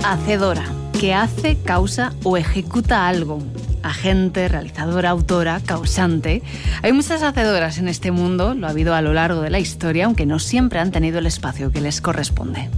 Hacedora, que hace, causa o ejecuta algo. Agente, realizadora, autora, causante. Hay muchas hacedoras en este mundo, lo ha habido a lo largo de la historia, aunque no siempre han tenido el espacio que les corresponde.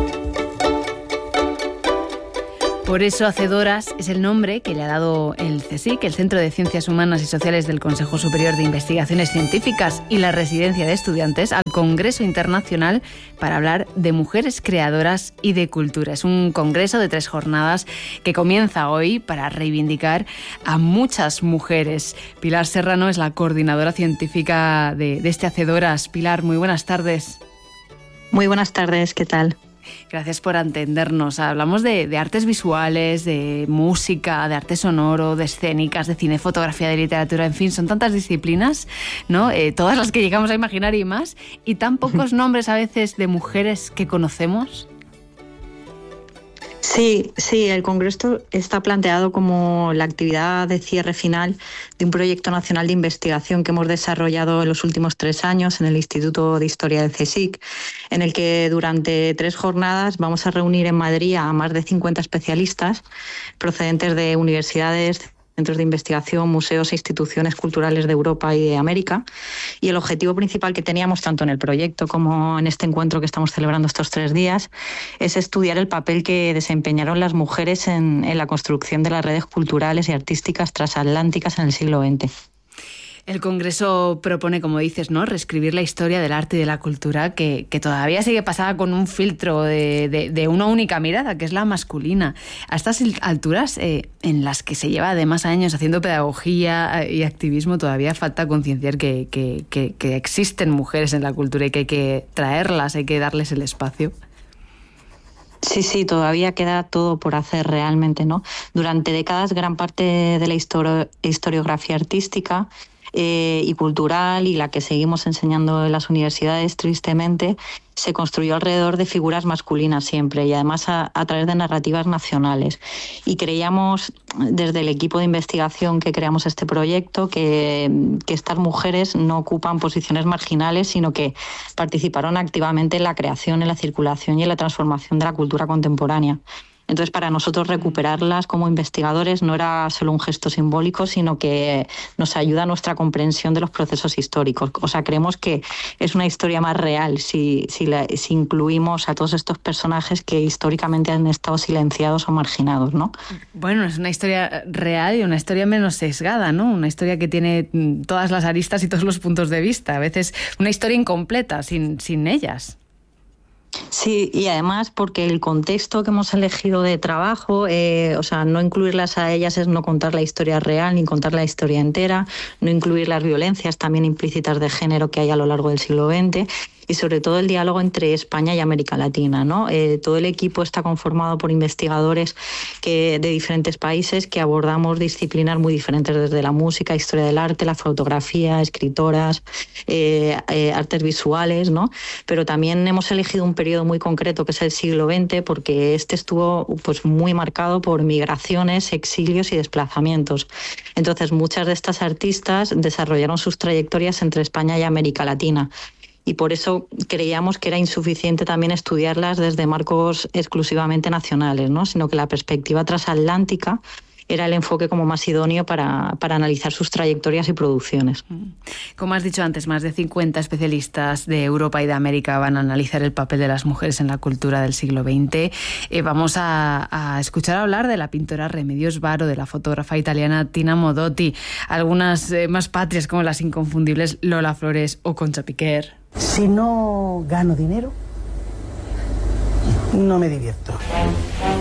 Por eso, Hacedoras es el nombre que le ha dado el CSIC, el Centro de Ciencias Humanas y Sociales del Consejo Superior de Investigaciones Científicas, y la Residencia de Estudiantes, al Congreso Internacional para hablar de mujeres creadoras y de cultura. Es un congreso de 3 jornadas que comienza hoy para reivindicar a muchas mujeres. Pilar Serrano es la coordinadora científica de este Hacedoras. Pilar, muy buenas tardes. Muy buenas tardes, ¿qué tal? Gracias por atendernos. Hablamos de artes visuales, de música, de arte sonoro, de escénicas, de cine, fotografía, de literatura, en fin, son tantas disciplinas, ¿no? Todas las que llegamos a imaginar y más, y tan pocos nombres a veces de mujeres que conocemos. Sí, el Congreso está planteado como la actividad de cierre final de un proyecto nacional de investigación que hemos desarrollado en los últimos 3 años en el Instituto de Historia del CSIC, en el que durante 3 jornadas vamos a reunir en Madrid a más de 50 especialistas procedentes de universidades, centros de investigación, museos e instituciones culturales de Europa y de América. Y el objetivo principal que teníamos, tanto en el proyecto como en este encuentro que estamos celebrando estos 3 días, es estudiar el papel que desempeñaron las mujeres en la construcción de las redes culturales y artísticas transatlánticas en el siglo XX. El Congreso propone, como dices, ¿no?, reescribir la historia del arte y de la cultura que todavía sigue pasada con un filtro de una única mirada, que es la masculina. A estas alturas, en las que se lleva además años haciendo pedagogía y activismo, todavía falta concienciar que existen mujeres en la cultura y que hay que traerlas, hay que darles el espacio. Sí, todavía queda todo por hacer realmente, ¿no? Durante décadas, gran parte de la historiografía artística y cultural, y la que seguimos enseñando en las universidades, tristemente, se construyó alrededor de figuras masculinas siempre, y además a través de narrativas nacionales. Y creíamos, desde el equipo de investigación que creamos este proyecto, que estas mujeres no ocupan posiciones marginales, sino que participaron activamente en la creación, en la circulación y en la transformación de la cultura contemporánea. Entonces, para nosotros recuperarlas como investigadores no era solo un gesto simbólico, sino que nos ayuda a nuestra comprensión de los procesos históricos. O sea, creemos que es una historia más real si incluimos a todos estos personajes que históricamente han estado silenciados o marginados, ¿no? Bueno, es una historia real y una historia menos sesgada, ¿no? Una historia que tiene todas las aristas y todos los puntos de vista. A veces una historia incompleta, sin ellas. Sí, y además porque el contexto que hemos elegido de trabajo, no incluirlas a ellas es no contar la historia real ni contar la historia entera, no incluir las violencias también implícitas de género que hay a lo largo del siglo XX, y sobre todo el diálogo entre España y América Latina, ¿no? Todo el equipo está conformado por investigadores de diferentes países que abordamos disciplinas muy diferentes, desde la música, historia del arte, la fotografía, escritoras, artes visuales, ¿no? Pero también hemos elegido un periodo muy concreto que es el siglo XX, porque este estuvo pues muy marcado por migraciones, exilios y desplazamientos. Entonces, muchas de estas artistas desarrollaron sus trayectorias entre España y América Latina. Y por eso creíamos que era insuficiente también estudiarlas desde marcos exclusivamente nacionales, ¿no? Sino que la perspectiva transatlántica era el enfoque como más idóneo para analizar sus trayectorias y producciones. Como has dicho antes, más de 50 especialistas de Europa y de América van a analizar el papel de las mujeres en la cultura del siglo XX. Vamos a escuchar hablar de la pintora Remedios Varo, de la fotógrafa italiana Tina Modotti, algunas más patrias como las inconfundibles Lola Flores o Concha Piquer. Si no gano dinero, no me divierto.